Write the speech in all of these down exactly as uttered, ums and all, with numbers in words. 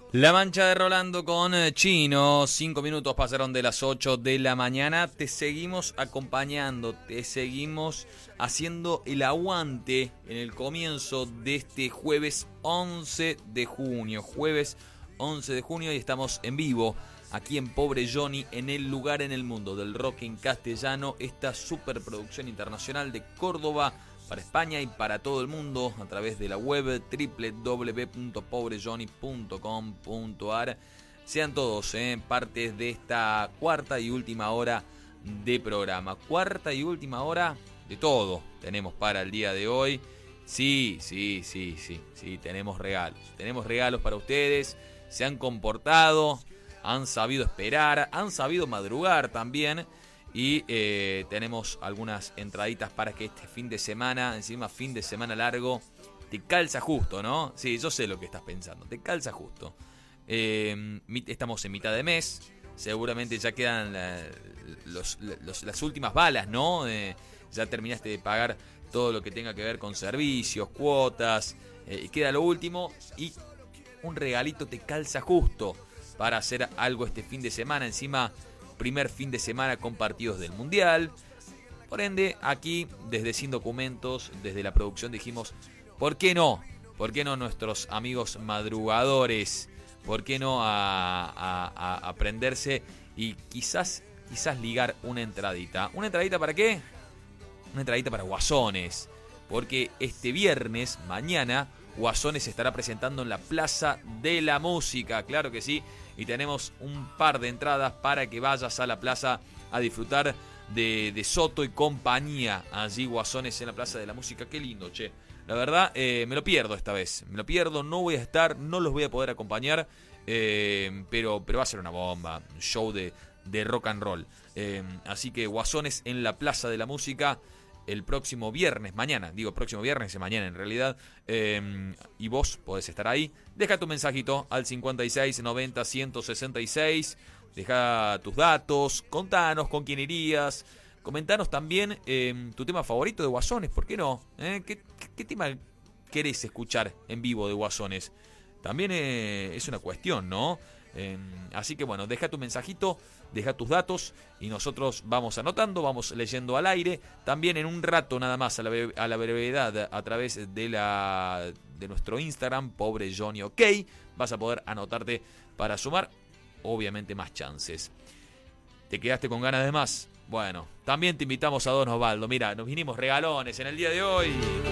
La mancha de Rolando con eh, Chino, cinco minutos pasaron de las ocho de la mañana, te seguimos acompañando, te seguimos haciendo el aguante en el comienzo de este jueves once de junio, jueves once de junio y estamos en vivo aquí en Pobre Johnny, en el lugar en el mundo del rock en castellano, esta superproducción internacional de Córdoba, para España y para todo el mundo a través de la web doble u doble u doble u punto pobre johnny punto com punto a r. Sean todos eh, partes de esta cuarta y última hora de programa. Cuarta y última hora de todo tenemos para el día de hoy. Sí, sí, sí, sí, sí, tenemos regalos. Tenemos regalos para ustedes. Se han comportado, han sabido esperar, han sabido madrugar también. Y eh, tenemos algunas entraditas para que este fin de semana, encima fin de semana largo, te calza justo, ¿no? Sí, yo sé lo que estás pensando, te calza justo. Eh, estamos en mitad de mes, seguramente ya quedan la, los, los, las últimas balas, ¿no? Eh, ya terminaste de pagar todo lo que tenga que ver con servicios, cuotas, eh, queda lo último y un regalito te calza justo para hacer algo este fin de semana, encima primer fin de semana con partidos del Mundial. Por ende, aquí, desde Sin Documentos, desde la producción dijimos, ¿por qué no? ¿Por qué no nuestros amigos madrugadores? ¿Por qué no a, a, a aprenderse y quizás, quizás ligar una entradita? ¿Una entradita para qué? Una entradita para Guasones. Porque este viernes, mañana, Guasones se estará presentando en la Plaza de la Música. Claro que sí. Y tenemos un par de entradas para que vayas a la plaza a disfrutar de, de Soto y compañía. Allí Guasones en la Plaza de la Música. Qué lindo, che. La verdad, eh, me lo pierdo esta vez. Me lo pierdo, no voy a estar, no los voy a poder acompañar. Eh, pero, pero va a ser una bomba. Un show de, de rock and roll. Eh, así que Guasones en la Plaza de la Música el próximo viernes, mañana, digo próximo viernes, mañana en realidad, eh, y vos podés estar ahí. Deja tu mensajito al cincuenta y seis noventa ciento sesenta y seis, deja tus datos, contanos con quién irías, comentanos también eh, tu tema favorito de Guasones, ¿por qué no? ¿Eh? ¿Qué, qué, qué tema querés escuchar en vivo de Guasones? También eh, es una cuestión, ¿no? Eh, así que bueno, deja tu mensajito, deja tus datos y nosotros vamos anotando, vamos leyendo al aire. También en un rato nada más a la, a la brevedad a través de la de nuestro Instagram, Pobre Johnny OK, vas a poder anotarte para sumar, obviamente, más chances. ¿Te quedaste con ganas de más? Bueno, también te invitamos a Don Osvaldo. Mira, nos vinimos regalones en el día de hoy.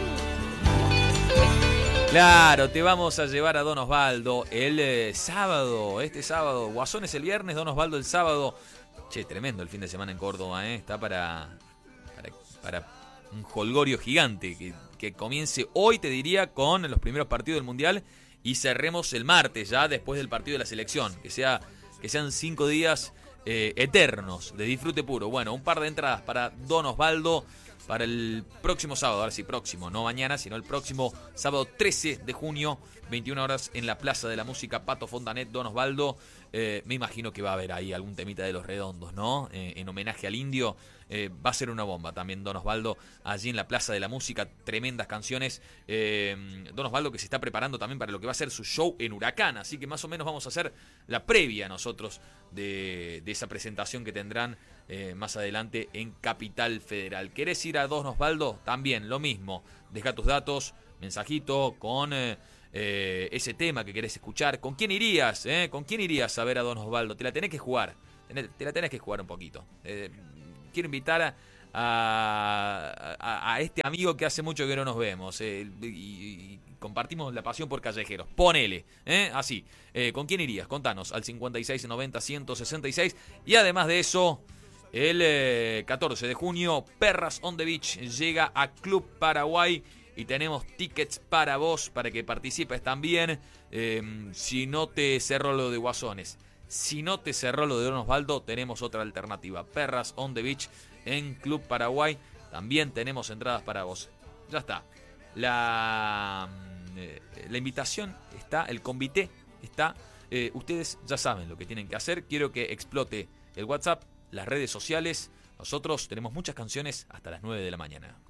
Claro, te vamos a llevar a Don Osvaldo el eh, sábado, este sábado. Guasones el viernes, Don Osvaldo el sábado. Che, tremendo el fin de semana en Córdoba, ¿eh? Está para, para, para un jolgorio gigante. Que, que comience hoy, te diría, con los primeros partidos del Mundial y cerremos el martes, ya después del partido de la selección. Que, sea, que sean cinco días eh, eternos de disfrute puro. Bueno, un par de entradas para Don Osvaldo para el próximo sábado, ahora sí, próximo, no mañana, sino el próximo sábado trece de junio, veintiuna horas, en la Plaza de la Música, Pato Fontanet, Don Osvaldo. Eh, me imagino que va a haber ahí algún temita de Los Redondos, ¿no? Eh, en homenaje al indio. Eh, va a ser una bomba también Don Osvaldo allí en la Plaza de la Música, tremendas canciones. Eh, Don Osvaldo que se está preparando también para lo que va a ser su show en Huracán, así que más o menos vamos a hacer la previa nosotros de, de esa presentación que tendrán eh, más adelante en Capital Federal. ¿Querés ir a Don Osvaldo? También lo mismo, deja tus datos, mensajito con eh, eh, ese tema que querés escuchar. ¿Con quién irías? Eh? ¿Con quién irías a ver a Don Osvaldo? Te la tenés que jugar, te la tenés que jugar un poquito. Eh, quiero invitar a, a, a, a este amigo que hace mucho que no nos vemos eh, y, y compartimos la pasión por callejeros. Ponele, ¿eh? Así. Eh, ¿Con quién irías? Contanos al cincuenta y seis noventa ciento sesenta y seis. Y además de eso, el eh, catorce de junio, Perras on the Beach llega a Club Paraguay y tenemos tickets para vos, para que participes también. Eh, si no te cerró lo de Guasones, si no te cerró lo de Don Osvaldo, tenemos otra alternativa. Perras on the Beach en Club Paraguay. También tenemos entradas para vos. Ya está. La, eh, la invitación está, el convite está. Eh, ustedes ya saben lo que tienen que hacer. Quiero que explote el WhatsApp, las redes sociales. Nosotros tenemos muchas canciones hasta las nueve de la mañana.